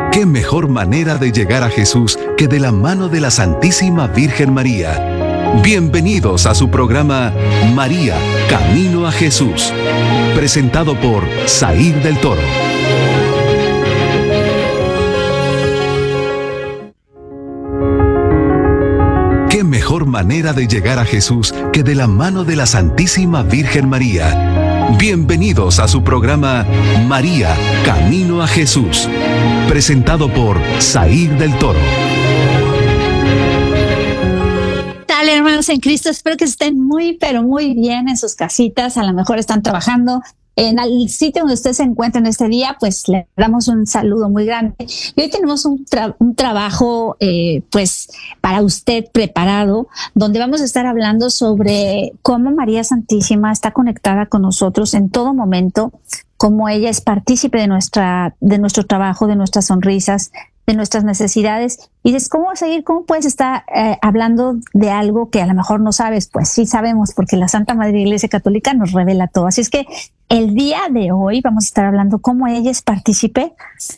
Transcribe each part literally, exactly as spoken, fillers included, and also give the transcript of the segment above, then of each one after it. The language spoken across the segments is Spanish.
¿Qué mejor manera de llegar a Jesús que de la mano de la Santísima Virgen María? Bienvenidos a su programa María, Camino a Jesús, presentado por Zair del Toro. ¿Qué mejor manera de llegar a Jesús que de la mano de la Santísima Virgen María? Bienvenidos a su programa María, Camino a Jesús, presentado por Zair del Toro. ¿Qué tal, hermanos en Cristo? Espero que estén muy, pero muy bien en sus casitas. A lo mejor están trabajando en el sitio donde usted se encuentra en este día. Pues le damos un saludo muy grande. Y hoy tenemos un, tra- un trabajo, eh, pues, para usted preparado, donde vamos a estar hablando sobre cómo María Santísima está conectada con nosotros en todo momento, cómo ella es partícipe de nuestra, de nuestro trabajo, de nuestras sonrisas, de nuestras necesidades. Y es cómo seguir, cómo puedes estar eh, hablando de algo que a lo mejor no sabes. Pues sí sabemos, porque la Santa Madre Iglesia Católica nos revela todo. Así es que el día de hoy vamos a estar hablando cómo ella es partícipe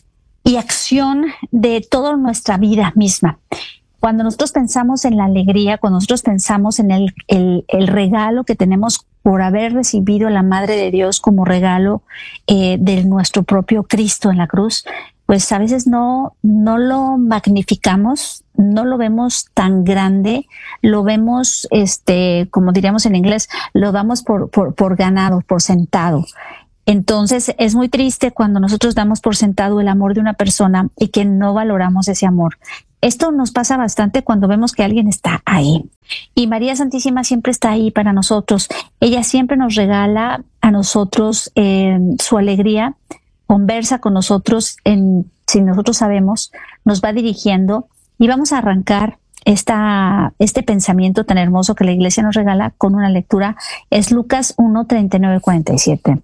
y acción de toda nuestra vida misma. Cuando nosotros pensamos en la alegría, cuando nosotros pensamos en el, el, el regalo que tenemos por haber recibido a la Madre de Dios como regalo eh, de nuestro propio Cristo en la cruz, pues a veces no, no lo magnificamos, no lo vemos tan grande, lo vemos, este, como diríamos en inglés, lo damos por, por, por ganado, por sentado. Entonces es muy triste cuando nosotros damos por sentado el amor de una persona y que no valoramos ese amor. Esto nos pasa bastante cuando vemos que alguien está ahí. Y María Santísima siempre está ahí para nosotros. Ella siempre nos regala a nosotros eh, su alegría, conversa con nosotros, en, si nosotros sabemos, nos va dirigiendo, y vamos a arrancar esta, este pensamiento tan hermoso que la Iglesia nos regala con una lectura. Es Lucas uno, treinta y nueve, cuarenta y siete.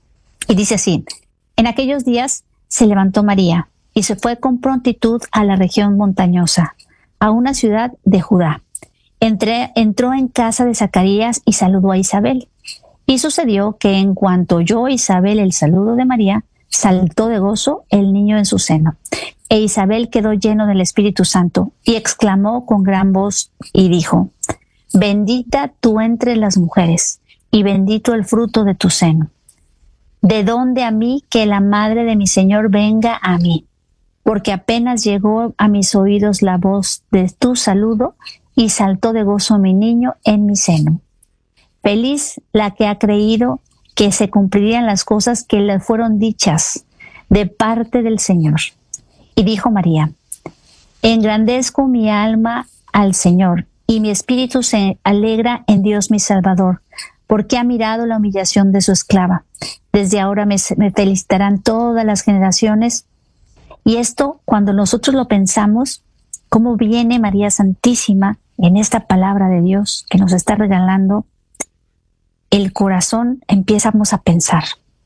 Y dice así: en aquellos días se levantó María y se fue con prontitud a la región montañosa, a una ciudad de Judá. Entré, entró en casa de Zacarías y saludó a Isabel. Y sucedió que en cuanto oyó Isabel el saludo de María, saltó de gozo el niño en su seno. E Isabel quedó lleno del Espíritu Santo y exclamó con gran voz y dijo: bendita tú entre las mujeres y bendito el fruto de tu seno. ¿De dónde a mí que la madre de mi Señor venga a mí? Porque apenas llegó a mis oídos la voz de tu saludo y saltó de gozo mi niño en mi seno. Feliz la que ha creído que se cumplirían las cosas que le fueron dichas de parte del Señor. Y dijo María: engrandezco mi alma al Señor, y mi espíritu se alegra en Dios mi Salvador, porque ha mirado la humillación de su esclava. Desde ahora me, me felicitarán todas las generaciones. Y esto, cuando nosotros lo pensamos, cómo viene María Santísima en esta palabra de Dios que nos está regalando, el corazón empezamos a pensar.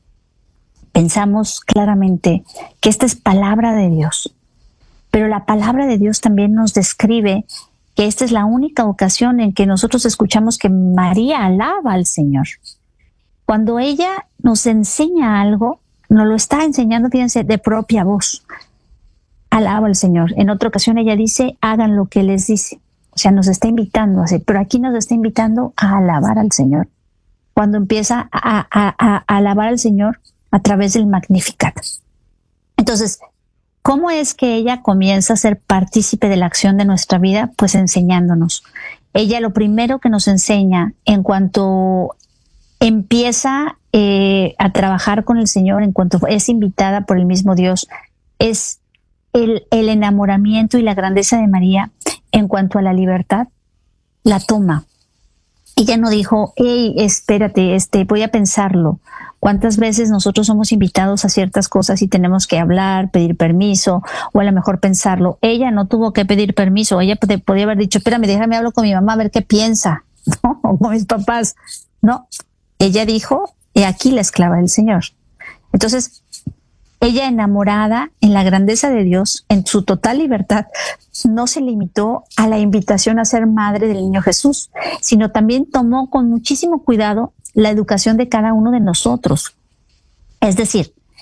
Pensamos claramente que esta es palabra de Dios, pero la palabra de Dios también nos describe que esta es la única ocasión en que nosotros escuchamos que María alaba al Señor. Cuando ella nos enseña algo, nos lo está enseñando, fíjense, de propia voz. Alaba al Señor. En otra ocasión ella dice: hagan lo que les dice. O sea, nos está invitando a hacer, pero aquí nos está invitando a alabar al Señor. Cuando empieza a, a, a, a alabar al Señor a través del Magnificat. Entonces, ¿cómo es que ella comienza a ser partícipe de la acción de nuestra vida? Pues enseñándonos. Ella lo primero que nos enseña en cuanto empieza eh, a trabajar con el Señor, en cuanto es invitada por el mismo Dios, es el, el enamoramiento y la grandeza de María en cuanto a la libertad. La toma. Ella no dijo: hey, espérate, este, voy a pensarlo. ¿Cuántas veces nosotros somos invitados a ciertas cosas y tenemos que hablar, pedir permiso, o a lo mejor pensarlo? Ella no tuvo que pedir permiso. Ella podía haber dicho: espérame, déjame hablo con mi mamá a ver qué piensa, ¿no? O con mis papás. No, ella dijo: he aquí la esclava del Señor. Entonces, ella, enamorada en la grandeza de Dios, en su total libertad, no se limitó a la invitación a ser madre del niño Jesús, sino también tomó con muchísimo cuidado la educación de cada uno de nosotros. Es decir,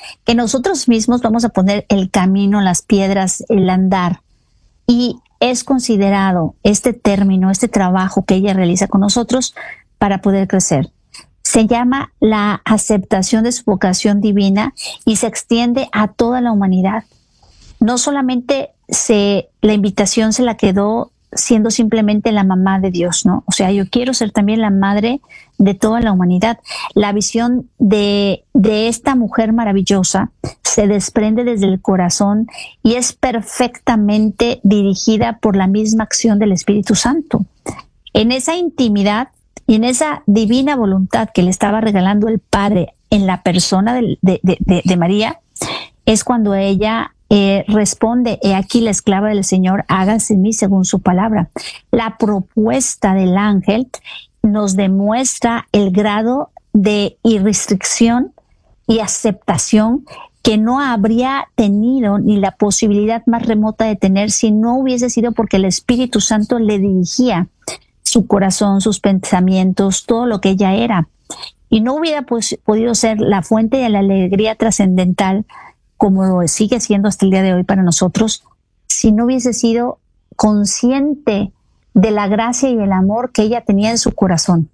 que nosotros mismos vamos a poner el camino, las piedras, el andar. Y es considerado este término, este trabajo que ella realiza con nosotros para poder crecer. Se llama la aceptación de su vocación divina y se extiende a toda la humanidad. No solamente se, la invitación se la quedó siendo simplemente la mamá de Dios, ¿no? O sea, yo quiero ser también la madre de toda la humanidad. La visión de, de esta mujer maravillosa se desprende desde el corazón y es perfectamente dirigida por la misma acción del Espíritu Santo. En esa intimidad y en esa divina voluntad que le estaba regalando el Padre en la persona de, de, de, de María, es cuando ella Eh, responde, he aquí la esclava del Señor, hágase en mí según su palabra. La propuesta del ángel nos demuestra el grado de irrestricción y aceptación que no habría tenido ni la posibilidad más remota de tener si no hubiese sido porque el Espíritu Santo le dirigía su corazón, sus pensamientos, todo lo que ella era. Y no hubiera pues, podido ser la fuente de la alegría trascendental como lo sigue siendo hasta el día de hoy para nosotros, si no hubiese sido consciente de la gracia y el amor que ella tenía en su corazón.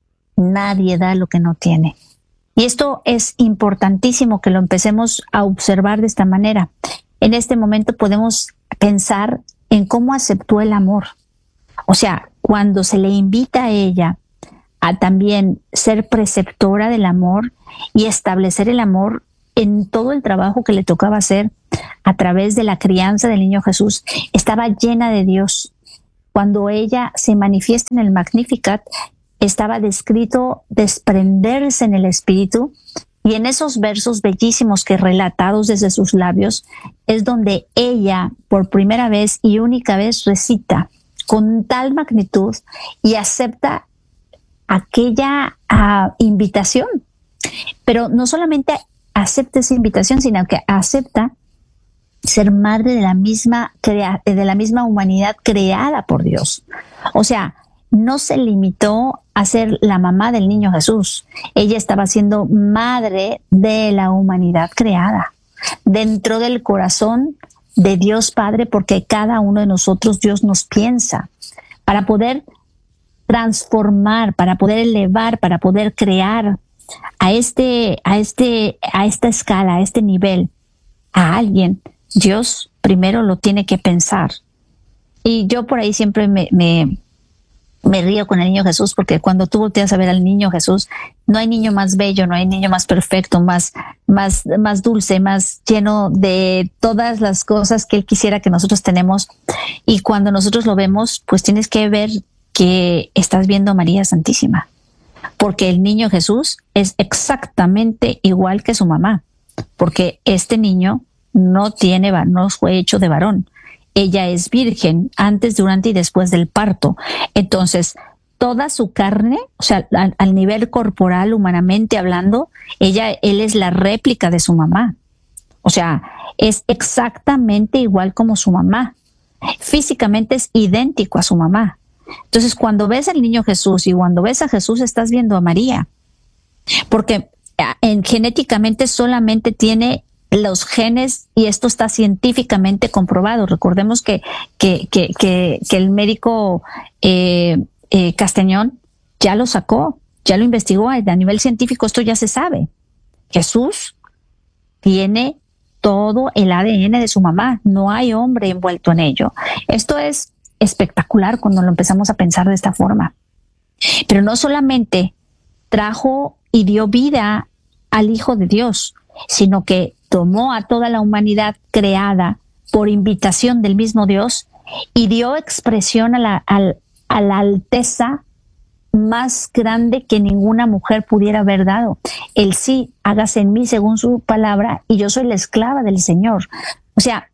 Nadie da lo que no tiene. Y esto es importantísimo que lo empecemos a observar de esta manera. En este momento podemos pensar en cómo aceptó el amor. O sea, cuando se le invita a ella a también ser preceptora del amor y establecer el amor en todo el trabajo que le tocaba hacer a través de la crianza del niño Jesús, estaba llena de Dios. Cuando ella se manifiesta en el Magnificat, estaba descrito desprenderse en el Espíritu, y en esos versos bellísimos que relatados desde sus labios, es donde ella por primera vez y única vez recita con tal magnitud y acepta aquella uh, invitación. Pero no solamente acepta esa invitación, sino que acepta ser madre de la misma crea- de la misma humanidad creada por Dios. O sea, no se limitó a ser la mamá del niño Jesús. Ella estaba siendo madre de la humanidad creada, dentro del corazón de Dios Padre, porque cada uno de nosotros Dios nos piensa para poder transformar, para poder elevar, para poder crear a este, a este, a esta escala, a este nivel, a alguien. Dios primero lo tiene que pensar. Y yo por ahí siempre me, me, me río con el niño Jesús, porque cuando tú volteas a ver al niño Jesús, no hay niño más bello, no hay niño más perfecto, más, más, más dulce, más lleno de todas las cosas que él quisiera que nosotros tenemos. Y cuando nosotros lo vemos, pues tienes que ver que estás viendo a María Santísima, porque el niño Jesús es exactamente igual que su mamá, porque este niño no tiene, no fue hecho de varón. Ella es virgen antes, durante y después del parto. Entonces, toda su carne, o sea, al, al nivel corporal, humanamente hablando, ella, él es la réplica de su mamá. O sea, es exactamente igual como su mamá. Físicamente es idéntico a su mamá. Entonces, cuando ves al niño Jesús y cuando ves a Jesús, estás viendo a María, porque en, genéticamente solamente tiene los genes, y esto está científicamente comprobado. Recordemos que, que, que, que, que el médico eh, eh, Castañón ya lo sacó, ya lo investigó a nivel científico, esto ya se sabe. Jesús tiene todo el A D N de su mamá, no hay hombre envuelto en ello. Esto es espectacular cuando lo empezamos a pensar de esta forma. Pero no solamente trajo y dio vida al Hijo de Dios, sino que tomó a toda la humanidad creada por invitación del mismo Dios y dio expresión a la, a, a la alteza más grande que ninguna mujer pudiera haber dado. El sí, hágase en mí según su palabra, y yo soy la esclava del Señor. O sea,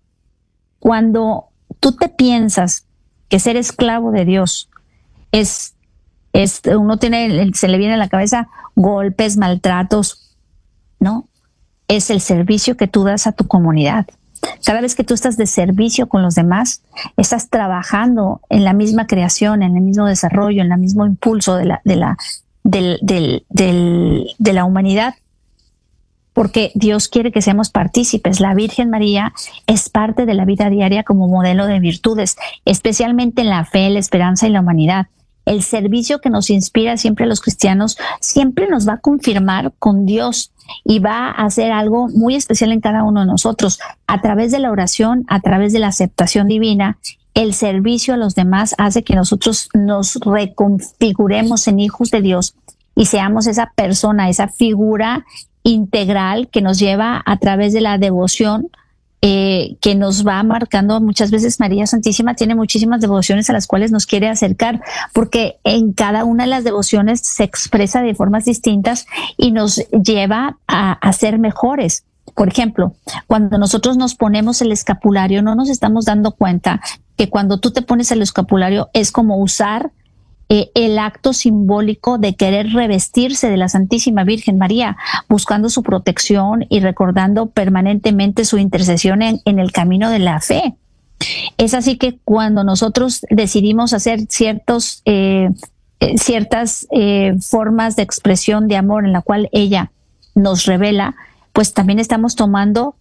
cuando tú te piensas que ser esclavo de Dios es, es uno tiene, se le viene a la cabeza golpes, maltratos, ¿no? Es el servicio que tú das a tu comunidad. Cada vez que tú estás de servicio con los demás, estás trabajando en la misma creación, en el mismo desarrollo, en el mismo impulso de la, de la, del, del, del, de la humanidad. porque Dios quiere que seamos partícipes. La Virgen María es parte de la vida diaria como modelo de virtudes, especialmente en la fe, la esperanza y la humanidad. El servicio que nos inspira siempre a los cristianos siempre nos va a confirmar con Dios y va a hacer algo muy especial en cada uno de nosotros. A través de la oración, a través de la aceptación divina, el servicio a los demás hace que nosotros nos reconfiguremos en hijos de Dios y seamos esa persona, esa figura integral que nos lleva a través de la devoción, eh, que nos va marcando. Muchas veces María Santísima tiene muchísimas devociones a las cuales nos quiere acercar, porque en cada una de las devociones se expresa de formas distintas y nos lleva a, a ser mejores. Por ejemplo, cuando nosotros nos ponemos el escapulario, no nos estamos dando cuenta que cuando tú te pones el escapulario es como usar Eh, el acto simbólico de querer revestirse de la Santísima Virgen María, buscando su protección y recordando permanentemente su intercesión en, en el camino de la fe. Es así que cuando nosotros decidimos hacer ciertos, eh, eh, ciertas eh, formas de expresión de amor en la cual ella nos revela, pues también estamos tomando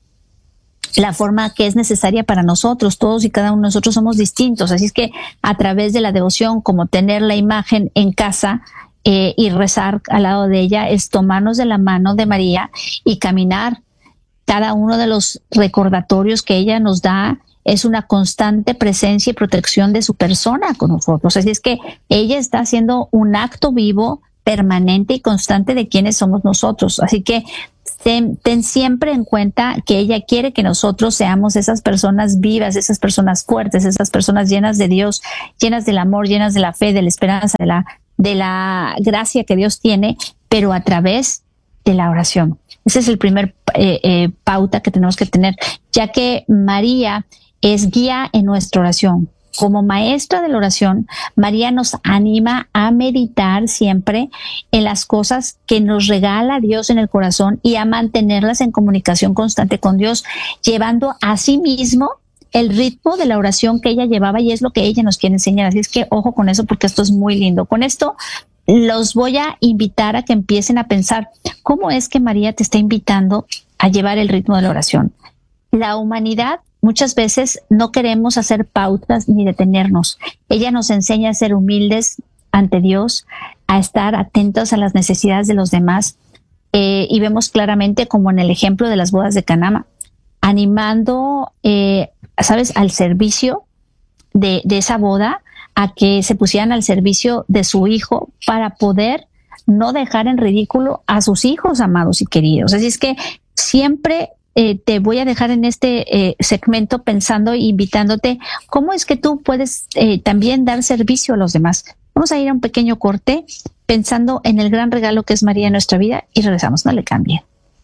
la forma que es necesaria para nosotros. Todos y cada uno de nosotros somos distintos, así es que a través de la devoción, como tener la imagen en casa eh, y rezar al lado de ella, es tomarnos de la mano de María y caminar. Cada uno de los recordatorios que ella nos da es una constante presencia y protección de su persona con nosotros, así es que ella está haciendo un acto vivo, permanente y constante de quiénes somos nosotros. Así que Ten, ten siempre en cuenta que ella quiere que nosotros seamos esas personas vivas, esas personas fuertes, esas personas llenas de Dios, llenas del amor, llenas de la fe, de la esperanza, de la, de la gracia que Dios tiene, pero a través de la oración. Ese es el primer eh, eh, pauta que tenemos que tener, ya que María es guía en nuestra oración. Como maestra de la oración, María nos anima a meditar siempre en las cosas que nos regala Dios en el corazón y a mantenerlas en comunicación constante con Dios, llevando a sí mismo el ritmo de la oración que ella llevaba, y es lo que ella nos quiere enseñar. Así es que ojo con eso, porque esto es muy lindo. Con esto los voy a invitar a que empiecen a pensar cómo es que María te está invitando a llevar el ritmo de la oración. La humanidad muchas veces no queremos hacer pautas ni detenernos. Ella nos enseña a ser humildes ante Dios, a estar atentos a las necesidades de los demás, eh, y vemos claramente como en el ejemplo de las bodas de Caná, animando, eh, ¿sabes?, al servicio de, de esa boda, a que se pusieran al servicio de su hijo para poder no dejar en ridículo a sus hijos amados y queridos. Así es que siempre Eh, te voy a dejar en este eh, segmento pensando e invitándote cómo es que tú puedes eh, también dar servicio a los demás. Vamos a ir a un pequeño corte pensando en el gran regalo que es María en nuestra vida y regresamos. No le cambie.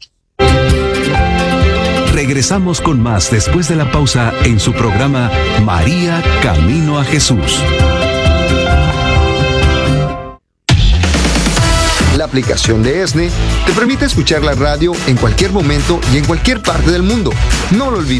Regresamos con más después de la pausa en su programa María Camino a Jesús. La aplicación de ESNE te permite escuchar la radio en cualquier momento y en cualquier parte del mundo. No lo olvides.